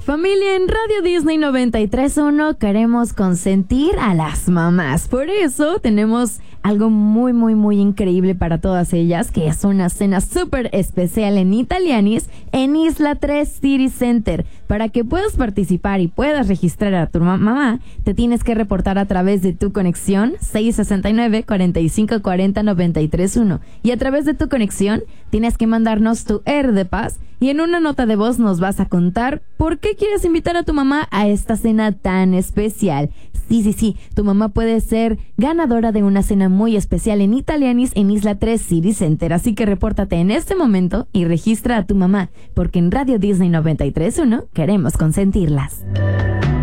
Familia, en Radio Disney 93.1 queremos consentir a las mamás. Por eso tenemos algo muy, muy, muy increíble para todas ellas, que es una cena súper especial en Italianis en Isla 3 City Center. Para que puedas participar y puedas registrar a tu mamá, te tienes que reportar a través de tu conexión 669-4540-931. Y a través de tu conexión tienes que mandarnos tu de paz y en una nota de voz nos vas a contar por qué quieres invitar a tu mamá a esta cena tan especial. Sí, tu mamá puede ser ganadora de una cena muy especial en Italianis en Isla 3 City Center. Así que repórtate en este momento y registra a tu mamá, porque en Radio Disney 93.1 queremos consentirlas.